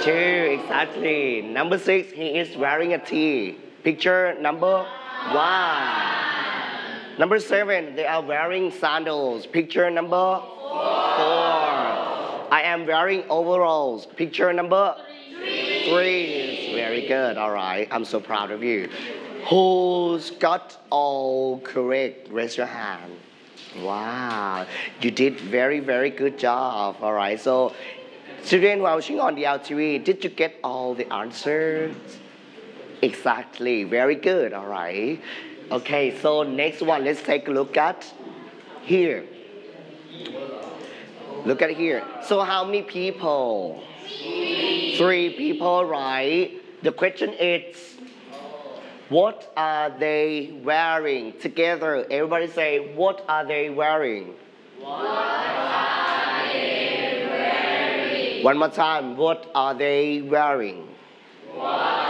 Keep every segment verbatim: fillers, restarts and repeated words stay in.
Two, exactly. Number six, he is wearing a tee. Picture number one. Number seven, they are wearing sandals. Picture number four. I am wearing overalls. Picture number three. Three. Very good. All right. I'm so proud of you. Who's got all correct? Raise your hand. Wow. You did very, very good job. All right. So, student watching on the L T V, did you get all the answers? Exactly. Very good. All right. Okay, so next one, let's take a look at here. Look at here. So how many people? Three. Three people, right? The question is, what are they wearing together? Everybody say, what are they wearing? What are they wearing? One more time, what are they wearing? What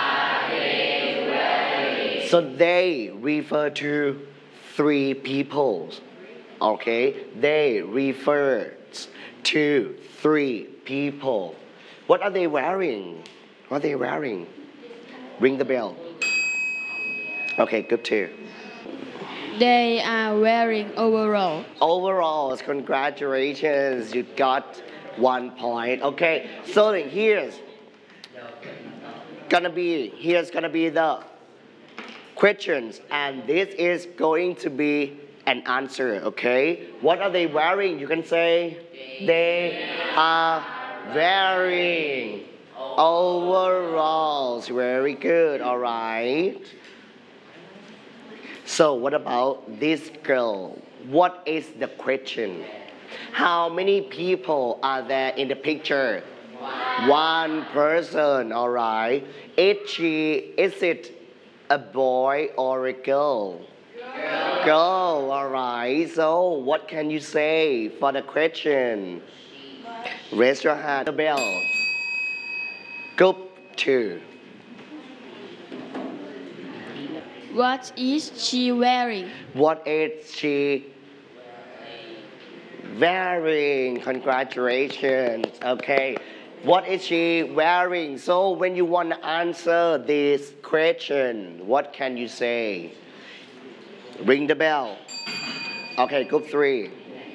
So they refer to three people. Okay? They refer to three people. What are they wearing? What are they wearing? Ring the bell. Okay, good too. They are wearing overalls. Overalls, congratulations. You got one point. Okay, so here's gonna be here's gonna be the questions, and this is going to be an answer, okay? What are they wearing? You can say they are wearing overalls. Very good, all right. So what about this girl? What is the question? How many people are there in the picture? One, One person, all right. Is she, is it a boy or a girl? Girl. Girl, all right. So what can you say for the question? Raise your hand. The bell. Group two. What is she wearing? What is she wearing? Congratulations. Okay. What is she wearing? So when you want to answer this question, what can you say? Ring the bell. Okay, group three.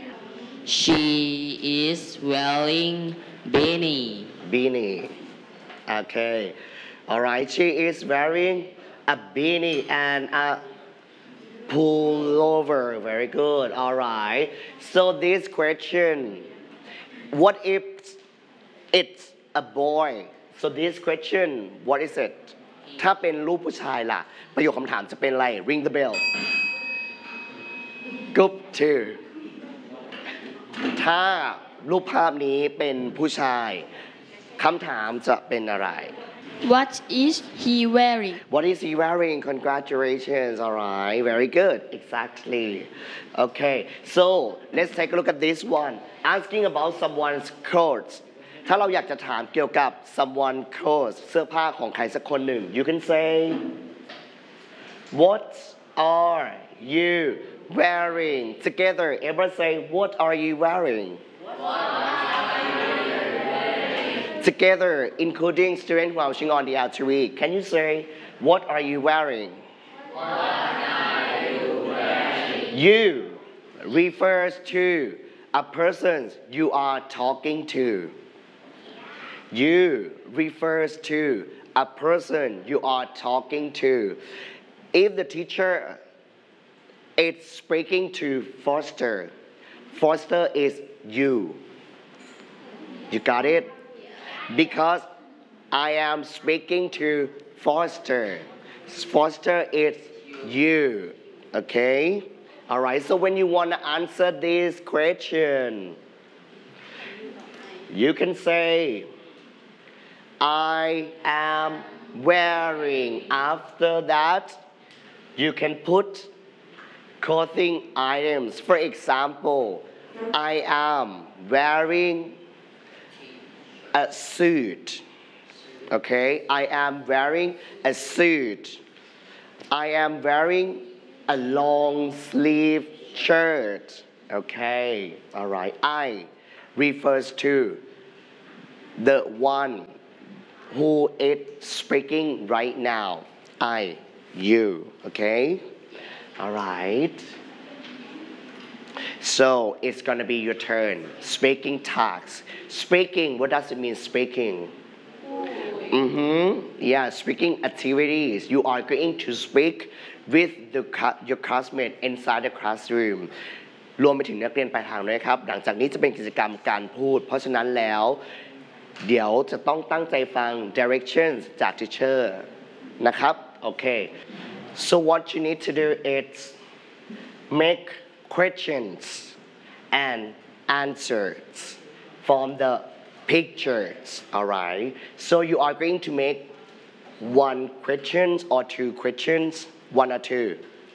She is wearing beanie. Beanie. Okay. All right. She is wearing a beanie and a pullover. Very good. All right. So this question, what if it's a boy? So this question, what is it? ถ้าเป็นรูปผู้ชายล่ะประโยคคำถามจะเป็นอะไร Ring the bell. Group two. ถ้ารูปภาพนี้เป็นผู้ชายคำถามจะเป็นอะไร What is he wearing? What is he wearing? Congratulations. All right. Very good. Exactly. Okay. So let's take a look at this one. Asking about someone's clothes. ถ้าเราอยากจะถามเกี่ยวกับ someone clothes เสื้อผ้าของใครสักคนหนึ่ง you can say What are you wearing? Together, everybody say What are you wearing? What are you wearing? Together, including students who are watching on the L T V, can you say What are you wearing? What are you wearing? You refers to a person you are talking to. You refers to a person you are talking to. If the teacher is speaking to Foster, Foster is you. You got it? Because I am speaking to Foster. Foster is you. Okay? All right. So when you want to answer this question, you can say, I am wearing. After that, you can put clothing items. For example, I am wearing a suit. Okay, I am wearing a suit. I am wearing a long sleeve shirt. Okay, all right. I refers to the one who is speaking right now I you okay all right so it's gonna be your turn speaking tasks speaking what does it mean speaking mm-hmm yeah speaking activities you are going to speak with the your classmate inside the classroom รวมไปถึงนักเรียนปลายทางด้วยครับหลังจากนี้จะเป็นกิจกรรมการพูดเพราะฉะนั้นแล้วเดี๋ยวจะต้องตั้งใจฟัง directions จาก teacher นะครับโอเค so what you need to do is make questions and answers from the pictures alright so you are going to make one questions or two questions one or two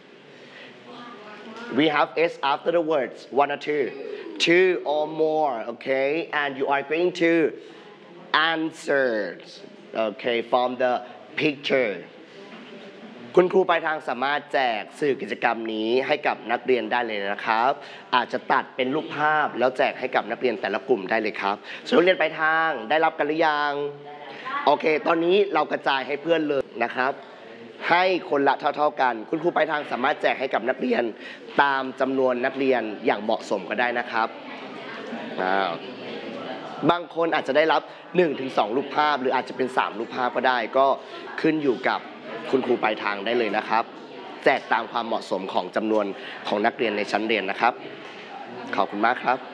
we have S after the words one or two two or more okay and you are going to answer okay from the picture คุณครูปลายทางสามารถแจกสื่อกิจกรรมนี้ให้กับนักเรียนได้เลยนะครับอาจจะตัดเป็นรูปภาพแล้วแจกให้กับนักเรียนแต่ละกลุ่มได้เลยครับส่วนนักเรียนปลายทางได้รับกันหรือยังโอเคตอนนี้เรากระจายให้เพื่อนเลยนะครับให้คนละเท่าๆกันคุณครูปลายทางสามารถแจกให้กับนักเรียนตามจำนวนนักเรียนอย่างเหมาะสมก็ได้นะครับบางคนอาจจะได้รับ หนึ่งถึงสอง รูปภาพหรืออาจจะเป็นสามรูปภาพก็ได้ก็ขึ้นอยู่กับคุณครูปลายทางได้เลยนะครับแจกตามความเหมาะสมของจำนวนของนักเรียนในชั้นเรียนนะครับขอบคุณมากครับ